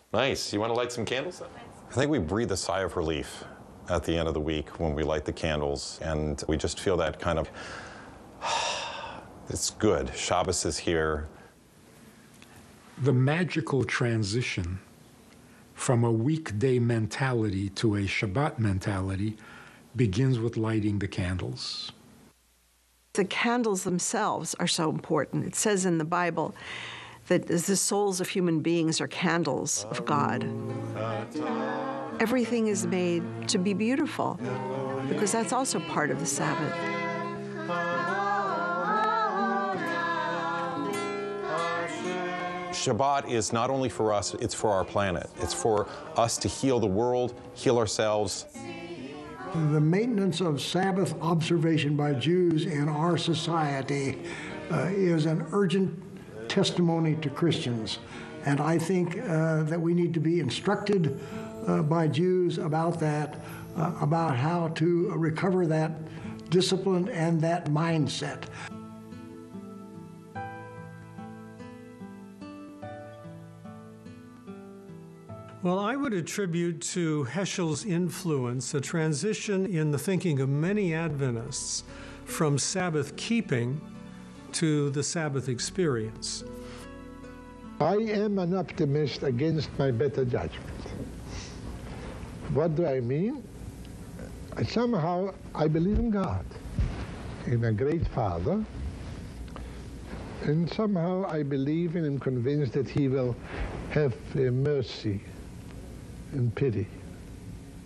Nice. You want to light some candles then? I think we breathe a sigh of relief at the end of the week when we light the candles, and we just feel that kind of, it's good. Shabbos is here. The magical transition from a weekday mentality to a Shabbat mentality begins with lighting the candles. The candles themselves are so important. It says in the Bible that the souls of human beings are candles of God. Everything is made to be beautiful, because that's also part of the Sabbath. Shabbat is not only for us, it's for our planet. It's for us to heal the world, heal ourselves. The maintenance of Sabbath observation by Jews in our society is an urgent testimony to Christians. And I think that we need to be instructed by Jews about that, about how to recover that discipline and that mindset. Well, I would attribute to Heschel's influence a transition in the thinking of many Adventists from Sabbath keeping to the Sabbath experience. I am an optimist against my better judgment. What do I mean? Somehow I believe in God, in a great Father, and somehow I believe and am convinced that He will have mercy and pity.